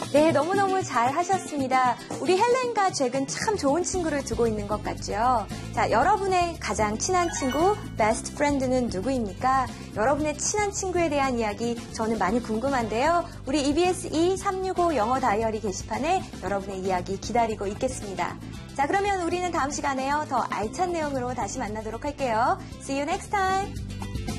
네, 너무너무 잘 하셨습니다. 우리 헬렌과 잭은 참 좋은 친구를 두고 있는 것 같죠? 자, 여러분의 가장 친한 친구, 베스트 프렌드는 누구입니까? 여러분의 친한 친구에 대한 이야기 저는 많이 궁금한데요. 우리 EBS 2365 영어 다이어리 게시판에 여러분의 이야기 기다리고 있겠습니다. 자, 그러면 우리는 다음 시간에요. 더 알찬 내용으로 다시 만나도록 할게요. See you next time!